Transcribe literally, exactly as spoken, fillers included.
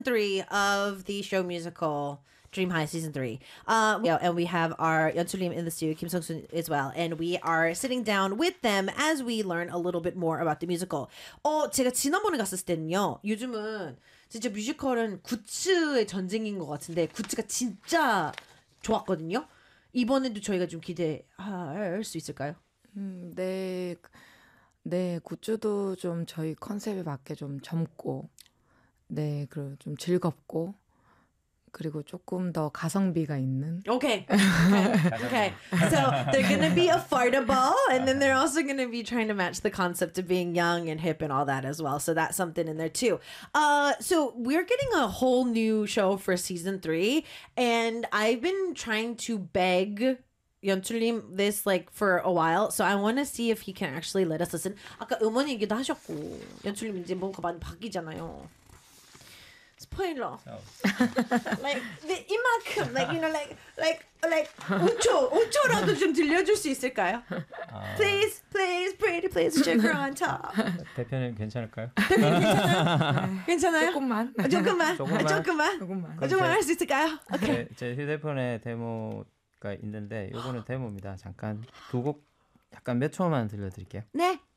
three of the show musical Dream High season three. Uh, yeah, and we have our 연출님 in the studio, Kim Sung-soon as well, and we are sitting down with them as we learn a little bit more about the musical. 어, 제가 지난번에 갔을 때는요, 요즘은 진짜 뮤지컬은 굿즈의 전쟁인 것 같은데 굿즈가 진짜 좋았거든요. 이번에도 저희가 좀 기대할 수 있을까요? 음, 네, 네, 굿즈도 좀 저희 컨셉에 맞게 좀 젊고, 네, 그리고 좀 즐겁고, 그리고 조금 더 가성비가 있는. Okay. Okay. Okay. So they're going to be affordable, and then they're also going to be trying to match the concept of being young and hip and all that as well. So that's something in there too. Uh, so we're getting a whole new show for season three, and I've been trying to beg 연출님 this like for a while, so I want to see if he can actually let us listen. 아까 음원 얘기도 하셨고 연출님 이제 뭔가 많이 바뀌잖아요. 스포일러. like the, 이만큼 like you know like like like 오 초 오 초라도 좀 들려줄 수 있을까요? 아. Please please pretty please sugar on top. 대표님 괜찮을까요? 대표님 괜찮아요? 괜찮아요? 조금만. 아, 조금만. 조금만. 아, 조금만. 조금만. 조금만 할 수 있을까요? 오케이. 제, 제 휴대폰에 데모가 있는데 요거는 데모입니다. 잠깐 두 곡 약간 몇 초만 들려드릴게요. 네.